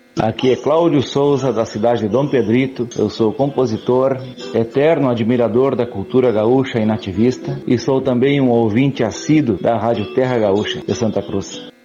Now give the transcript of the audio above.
Aqui é Cláudio Souza, da cidade de Dom Pedrito. Eu sou compositor, eterno admirador da cultura gaúcha e nativista e sou também um ouvinte assíduo da Rádio Terra Gaúcha de Santa Cruz.